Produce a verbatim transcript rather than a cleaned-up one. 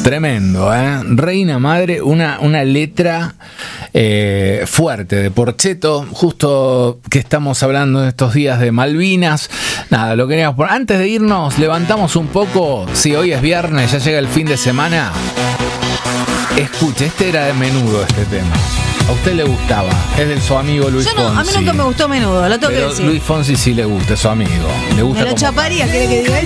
Tremendo, ¿eh? Reina Madre, una, una letra eh, fuerte de Porchetto, justo que estamos hablando en estos días de Malvinas. Nada, lo queríamos poner. Antes de irnos, levantamos un poco. Si hoy es viernes, ya llega el fin de semana. Escuche, este era de Menudo este tema. A usted le gustaba, es de su amigo Luis Yo no, Fonsi. A mí nunca me gustó Menudo, lo tengo Pero que decir. Luis Fonsi sí le gusta, es su amigo. Le gusta Me lo como... chaparía, ¿quiere que diga eso?